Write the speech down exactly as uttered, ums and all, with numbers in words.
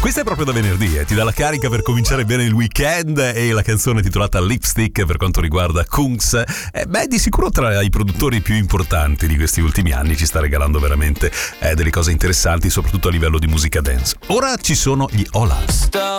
Questa è proprio da venerdì, eh? Ti dà la carica per cominciare bene il weekend, e la canzone titolata Lipstick per quanto riguarda Kungs, eh, beh, di sicuro tra i produttori più importanti di questi ultimi anni, ci sta regalando veramente eh, delle cose interessanti, soprattutto a livello di musica dance. Ora ci sono gli Ola.